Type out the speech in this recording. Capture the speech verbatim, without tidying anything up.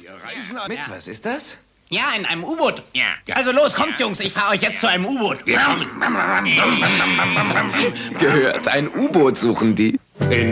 Wir reisen an. Mit, was ist das? Ja, in einem U-Boot. Ja. Also los, kommt, Jungs, ich fahre euch jetzt zu einem U-Boot. Wir kommen. Gehört, ein U-Boot suchen die. In